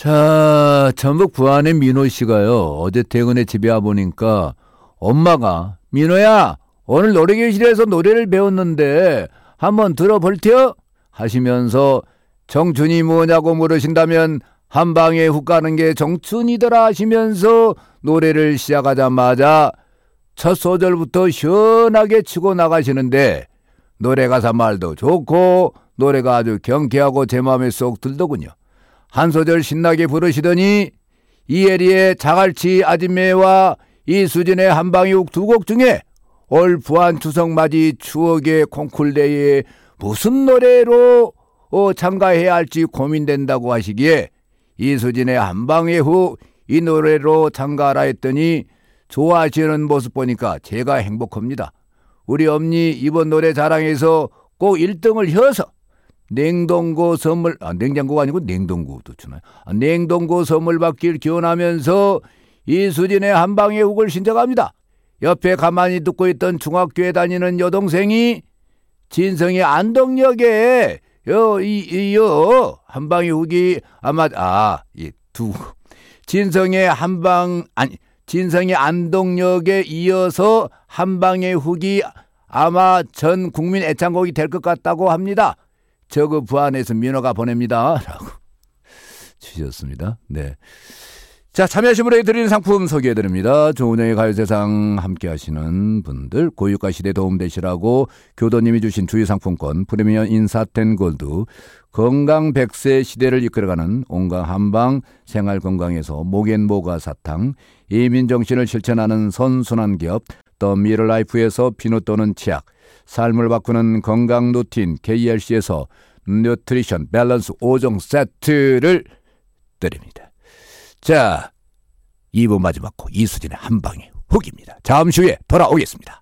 자, 전북 부안의 민호 씨가요. 어제 퇴근에 집에 와보니까 엄마가 민호야 오늘 노래교실에서 노래를 배웠는데 한번 들어볼텨? 하시면서 정춘이 뭐냐고 물으신다면 한 방에 훅 가는 게 정춘이더라 하시면서 노래를 시작하자마자 첫 소절부터 시원하게 치고 나가시는데 노래 가사 말도 좋고 노래가 아주 경쾌하고 제 마음에 쏙 들더군요. 한 소절 신나게 부르시더니 이혜리의 자갈치 아줌매와 이수진의 한방이 훅 두 곡 중에 올 부안 추석맞이 추억의 콩쿨대회에 무슨 노래로 참가해야 할지 고민된다고 하시기에 이수진의 한방의 후 이 노래로 참가하라 했더니 좋아하시는 모습 보니까 제가 행복합니다. 우리 엄니 이번 노래 자랑에서 꼭 1등을 해서 냉동고 선물, 냉장고가 아니고 냉동고도 주나요? 냉동고 선물 받길 기원하면서 이수진의 한방의 훅을 신청합니다. 옆에 가만히 듣고 있던 중학교에 다니는 여동생이 진성의 안동역에 한방의 훅이 아마 진성의 진성의 안동역에 이어서 한방의 훅이 아마 전 국민 애창곡이 될 것 같다고 합니다. 저거 부안에서 민호가 보냅니다. 라고 주셨습니다. 네. 자, 참여하신 분에게 드리는 상품 소개해드립니다. 조은영의 가요세상 함께 하시는 분들, 고유가 시대에 도움되시라고 교도님이 주신 주유상품권, 프리미엄 인사텐 골드, 건강 100세 시대를 이끌어가는 온강 한방 생활건강에서 목앤모가 사탕, 이민정신을 실천하는 선순환 기업, 더 미러라이프에서 비누 또는 치약, 삶을 바꾸는 건강 루틴 KRC에서 뉴트리션 밸런스 5종 세트를 드립니다. 자, 2부 마지막 곡 이수진의 한방의 훅입니다. 잠시 후에 돌아오겠습니다.